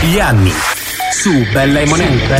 Gli anni su Bella e Monella.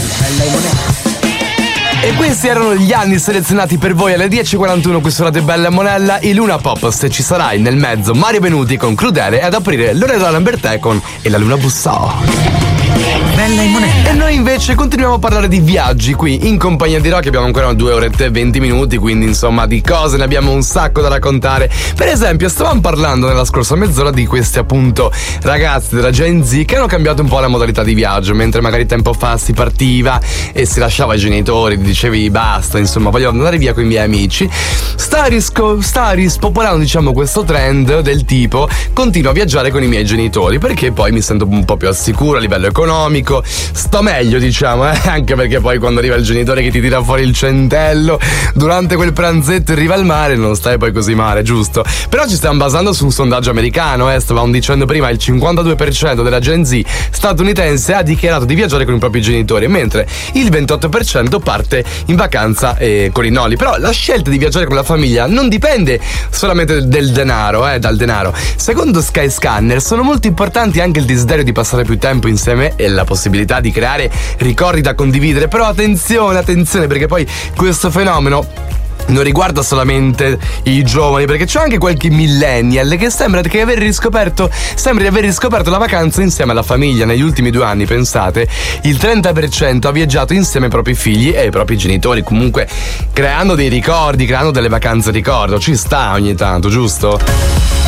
E questi erano gli anni selezionati per voi alle 10.41 qui su Radio Bella e Monella. I Luna Pop, se ci sarai, nel mezzo Mario Benuti con Crudele, ad aprire Loredana Lambertè con E la Luna bussò. Bella e Monella. E noi invece continuiamo a parlare di viaggi qui in compagnia di Rocky. Abbiamo ancora 2 orette e 20 minuti, quindi insomma di cose ne abbiamo un sacco da raccontare. Per esempio stavamo parlando nella scorsa mezz'ora di questi appunto ragazzi della Gen Z che hanno cambiato un po' la modalità di viaggio. Mentre magari tempo fa si partiva e si lasciava i genitori, dicevi basta, insomma voglio andare via con i miei amici, sta rispopolando diciamo questo trend del tipo continuo a viaggiare con i miei genitori perché poi mi sento un po' più al sicuro a livello economico, sto meglio diciamo, anche perché poi quando arriva il genitore che ti tira fuori il centello durante quel pranzetto e arriva al mare non stai poi così male, giusto? Però ci stiamo basando su un sondaggio americano, stavamo dicendo prima il 52% della Gen Z statunitense ha dichiarato di viaggiare con i propri genitori, mentre il 28% parte in vacanza con i nonni. Però la scelta di viaggiare con la famiglia non dipende solamente del denaro, dal denaro. Secondo Skyscanner sono molto importanti anche il desiderio di passare più tempo insieme e la possibilità di creare ricordi da condividere. Però attenzione perché poi questo fenomeno non riguarda solamente i giovani, perché c'è anche qualche millennial che sembra di aver riscoperto la vacanza insieme alla famiglia. Negli ultimi 2 anni, pensate, il 30% ha viaggiato insieme ai propri figli e ai propri genitori, comunque creando dei ricordi, creando delle vacanze ricordo. Ci sta ogni tanto, giusto?